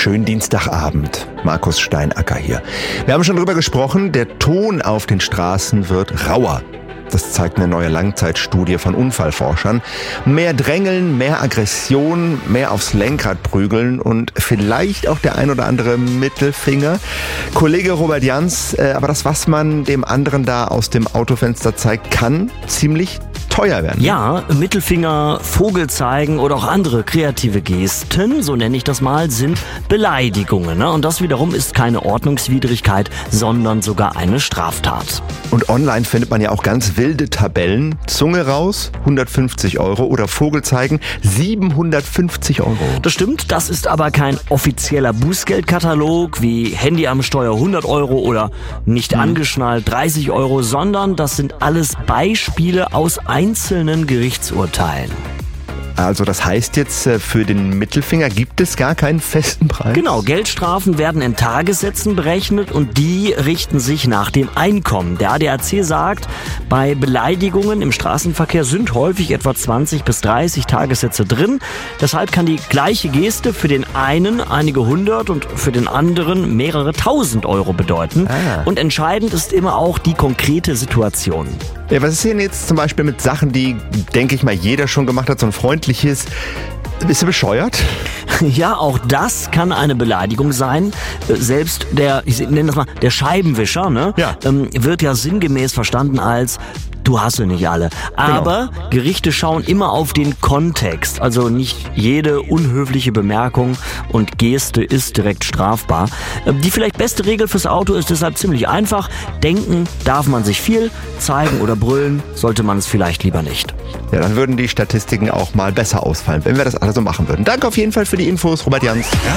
Schönen Dienstagabend. Markus Steinacker hier. Wir haben schon drüber gesprochen, der Ton auf den Straßen wird rauer. Das zeigt eine neue Langzeitstudie von Unfallforschern. Mehr Drängeln, mehr Aggression, mehr aufs Lenkrad prügeln und vielleicht auch der ein oder andere Mittelfinger. Kollege Robert Jans, aber das, was man dem anderen da aus dem Autofenster zeigt, kann ziemlich teuer werden. Ja, Mittelfinger, Vogel zeigen oder auch andere kreative Gesten, so nenne ich das mal, sind Beleidigungen. Ne? Und das wiederum ist keine Ordnungswidrigkeit, sondern sogar eine Straftat. Und online findet man ja auch ganz wilde Tabellen. Zunge raus, 150 € oder Vogel zeigen, 750 €. Das stimmt, das ist aber kein offizieller Bußgeldkatalog wie Handy am Steuer 100 € oder nicht angeschnallt 30 €, sondern das sind alles Beispiele aus einzelnen Gerichtsurteilen. Also das heißt jetzt, für den Mittelfinger gibt es gar keinen festen Preis? Genau, Geldstrafen werden in Tagessätzen berechnet und die richten sich nach dem Einkommen. Der ADAC sagt, bei Beleidigungen im Straßenverkehr sind häufig etwa 20 bis 30 Tagessätze drin. Deshalb kann die gleiche Geste für den einen einige hundert und für den anderen mehrere tausend € bedeuten. Und entscheidend ist immer auch die konkrete Situation. Ja, was ist denn jetzt zum Beispiel mit Sachen, die, denke ich mal, jeder schon gemacht hat, so ein freundliches, bist du bescheuert? Ja, auch das kann eine Beleidigung sein. Selbst ich nenne das mal, der Scheibenwischer, ne? Ja. Wird ja sinngemäß verstanden als du hasse nicht alle. Aber Gerichte schauen immer auf den Kontext. Also nicht jede unhöfliche Bemerkung und Geste ist direkt strafbar. Die vielleicht beste Regel fürs Auto ist deshalb ziemlich einfach. Denken darf man sich viel, zeigen oder brüllen sollte man es vielleicht lieber nicht. Ja, dann würden die Statistiken auch mal besser ausfallen, wenn wir das alle so machen würden. Danke auf jeden Fall für die Infos, Robert Jans.